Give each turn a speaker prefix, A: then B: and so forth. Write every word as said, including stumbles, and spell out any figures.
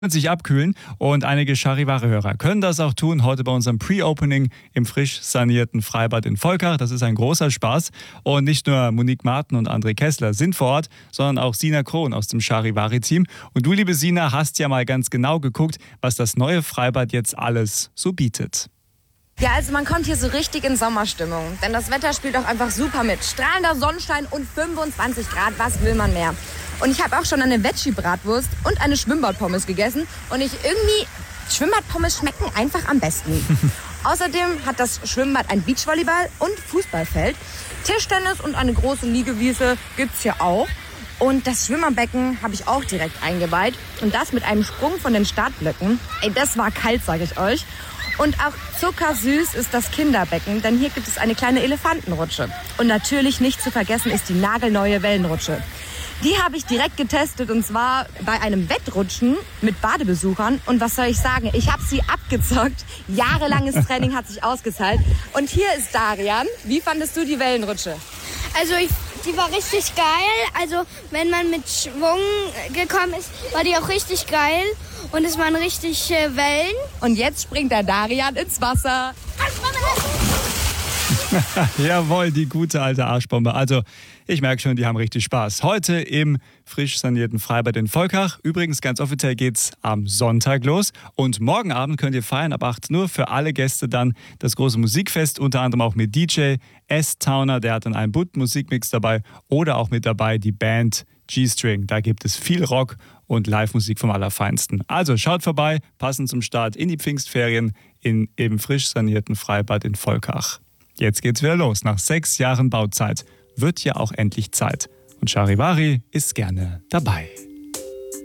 A: sich abkühlen und einige Charivari-Hörer können das auch tun heute bei unserem Pre-Opening im frisch sanierten Freibad in Volkach. Das ist ein großer Spaß und nicht nur Monique Marten und André Kessler sind vor Ort, sondern auch Sina Krohn aus dem Charivari-Team. Und du, liebe Sina, hast ja mal ganz genau geguckt, was das neue Freibad jetzt alles so bietet.
B: Ja, also man kommt hier so richtig in Sommerstimmung, denn das Wetter spielt auch einfach super mit. Strahlender Sonnenschein und fünfundzwanzig Grad, was will man mehr? Und ich habe auch schon eine Veggie-Bratwurst und eine Schwimmbadpommes gegessen und ich irgendwie, Schwimmbadpommes schmecken einfach am besten. Außerdem hat das Schwimmbad ein Beachvolleyball- und Fußballfeld, Tischtennis und eine große Liegewiese gibt's hier auch. Und das Schwimmerbecken habe ich auch direkt eingeweiht und das mit einem Sprung von den Startblöcken. Ey, das war kalt, sage ich euch. Und auch zuckersüß ist das Kinderbecken, denn hier gibt es eine kleine Elefantenrutsche. Und natürlich nicht zu vergessen ist die nagelneue Wellenrutsche. Die habe ich direkt getestet und zwar bei einem Wettrutschen mit Badebesuchern. Und was soll ich sagen, ich habe sie abgezockt. Jahrelanges Training hat sich ausgezahlt. Und hier ist Darian. Wie fandest du die Wellenrutsche?
C: Also ich, die war richtig geil. Also wenn man mit Schwung gekommen ist, war die auch richtig geil. Und es waren richtig äh, Wellen.
B: Und jetzt springt der Darian ins Wasser.
A: Jawohl, die gute alte Arschbombe. Also, ich merke schon, die haben richtig Spaß. Heute im frisch sanierten Freibad in Volkach. Übrigens, ganz offiziell geht's am Sonntag los. Und morgen Abend könnt ihr feiern ab acht Uhr für alle Gäste dann das große Musikfest, unter anderem auch mit D J S-Towner, der hat dann einen bunten Musikmix dabei. Oder auch mit dabei die Band G-String. Da gibt es viel Rock und Live-Musik vom Allerfeinsten. Also schaut vorbei, passend zum Start in die Pfingstferien in eben frisch sanierten Freibad in Volkach. Jetzt geht's wieder los. Nach sechs Jahren Bauzeit wird ja auch endlich Zeit. Und Charivari ist gerne dabei.